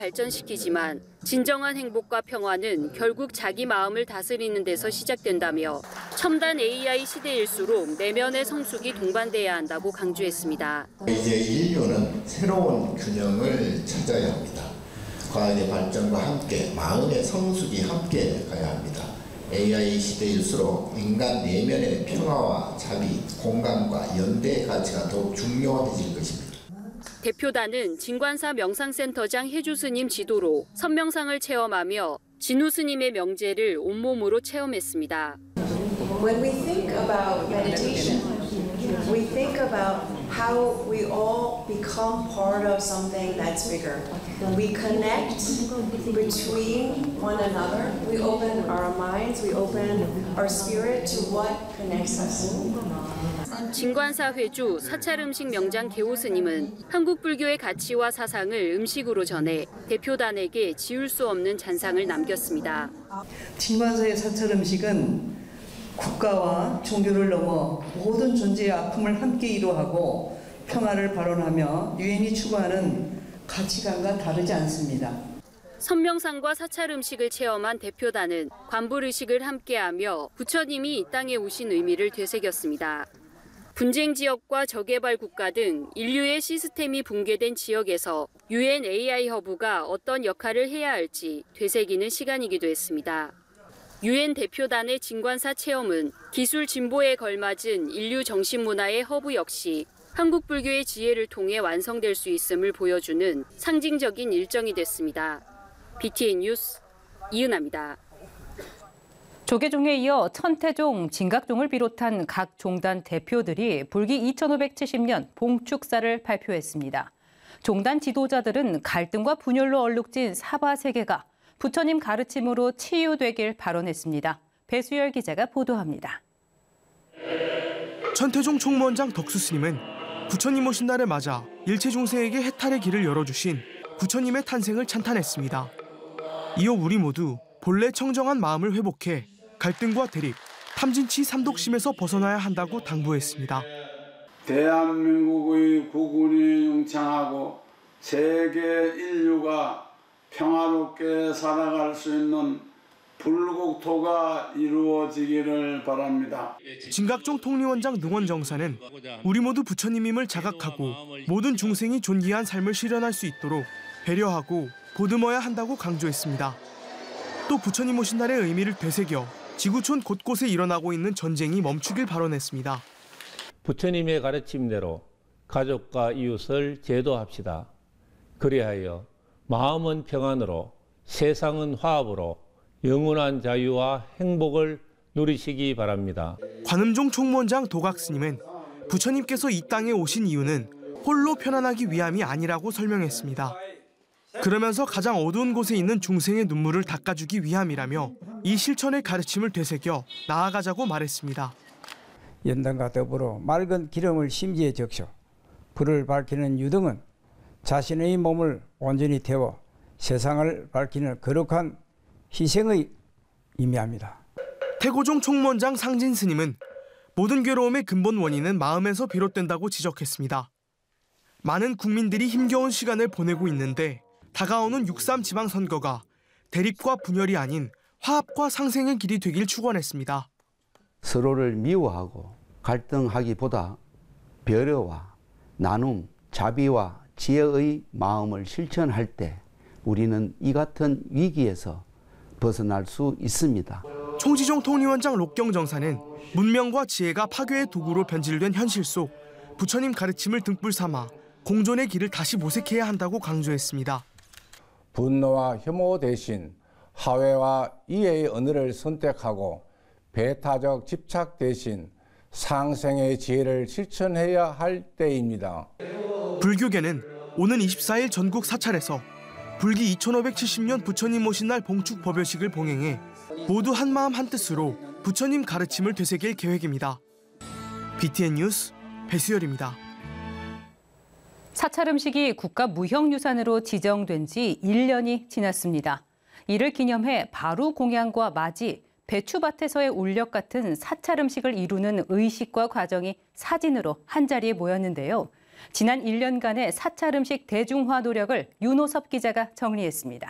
발전시키지만 진정한 행복과 평화는 결국 자기 마음을 다스리는 데서 시작된다며 첨단 AI 시대일수록 내면의 성숙이 동반돼야 한다고 강조했습니다. 이제 인류는 새로운 균형을 찾아야 합니다. 과학의 발전과 함께 마음의 성숙이 함께 가야 합니다. AI 시대일수록 인간 내면의 평화와 자비, 공감과 연대의 가치가 더욱 중요해질 것입니다. 대표단은 진관사 명상센터장 혜주 스님 지도로 선명상을 체험하며 진우 스님의 명제를 온몸으로 체험했습니다. When we think about meditation, we think about how we all become part of something that's bigger. We connect between one another. We open our minds, we open our spirit to what connects us. 진관사 회주 사찰음식 명장 개호 스님은 한국 불교의 가치와 사상을 음식으로 전해 대표단에게 지울 수 없는 잔상을 남겼습니다. 진관사의 사찰음식은 국가와 종교를 넘어 모든 존재의 아픔을 함께 이루하고 평화를 발언하며 유엔이 추구하는 가치관과 다르지 않습니다. 선명상과 사찰음식을 체험한 대표단은 관불의식을 함께하며 부처님이 이 땅에 오신 의미를 되새겼습니다. 분쟁 지역과 저개발 국가 등 인류의 시스템이 붕괴된 지역에서 UN AI 허브가 어떤 역할을 해야 할지 되새기는 시간이기도 했습니다. UN 대표단의 진관사 체험은 기술 진보에 걸맞은 인류 정신문화의 허브 역시 한국 불교의 지혜를 통해 완성될 수 있음을 보여주는 상징적인 일정이 됐습니다. BTN 뉴스 이은하입니다. 조계종에 이어 천태종, 진각종을 비롯한 각 종단 대표들이 불기 2570년 봉축사를 발표했습니다. 종단 지도자들은 갈등과 분열로 얼룩진 사바세계가 부처님 가르침으로 치유되길 발언했습니다. 배수열 기자가 보도합니다. 천태종 총무원장 덕수 스님은 부처님 오신 날을 맞아 일체 중생에게 해탈의 길을 열어주신 부처님의 탄생을 찬탄했습니다. 이어 우리 모두 본래 청정한 마음을 회복해 갈등과 대립, 탐진치 삼독심에서 벗어나야 한다고 당부했습니다. 대한민국의 국운이 융창하고 세계 인류가 평화롭게 살아갈 수 있는 불국토가 이루어지기를 바랍니다. 진각종 통리원장 능원정사는 우리 모두 부처님임을 자각하고 모든 중생이 존귀한 삶을 실현할 수 있도록 배려하고 보듬어야 한다고 강조했습니다. 또 부처님 오신 날의 의미를 되새겨 지구촌 곳곳에 일어나고 있는 전쟁이 멈추길 발언했습니다. 부처님의 가르침대로 가족과 이웃을 제도합시다. 그리하여 마음은 평안으로 세상은 화합으로 영원한 자유와 행복을 누리시기 바랍니다. 관음종 총무원장 도각 스님은 부처님께서 이 땅에 오신 이유는 홀로 편안하기 위함이 아니라고 설명했습니다. 그러면서 가장 어두운 곳에 있는 중생의 눈물을 닦아주기 위함이라며 이 실천의 가르침을 되새겨 나아가자고 말했습니다. 연단과 더불어 맑은 기름을 심지에 적셔 불을 밝히는 유등은 자신의 몸을 온전히 태워 세상을 밝히는 거룩한 희생의 의미합니다. 태고종 총무원장 상진 스님은 모든 괴로움의 근본 원인은 마음에서 비롯된다고 지적했습니다. 많은 국민들이 힘겨운 시간을 보내고 있는데 다가오는 6.3 지방선거가 대립과 분열이 아닌 화합과 상생의 길이 되길 축원했습니다. 서로를 미워하고 갈등하기보다 배려와 나눔, 자비와 지혜의 마음을 실천할 때 우리는 이 같은 위기에서 벗어날 수 있습니다. 총지종 통리원장 록경정사는 문명과 지혜가 파괴의 도구로 변질된 현실 속 부처님 가르침을 등불 삼아 공존의 길을 다시 모색해야 한다고 강조했습니다. 분노와 혐오 대신 화해와 이해의 언어를 선택하고 배타적 집착 대신 상생의 지혜를 실천해야 할 때입니다. 불교계는 오는 24일 전국 사찰에서 불기 2570년 부처님 오신 날 봉축 법요식을 봉행해 모두 한마음 한뜻으로 부처님 가르침을 되새길 계획입니다. BTN 뉴스 배수열입니다. 사찰 음식이 국가 무형유산으로 지정된 지 1년이 지났습니다. 이를 기념해 바루 공양과 맞이, 배추밭에서의 울력 같은 사찰 음식을 이루는 의식과 과정이 사진으로 한자리에 모였는데요. 지난 1년간의 사찰 음식 대중화 노력을 윤호섭 기자가 정리했습니다.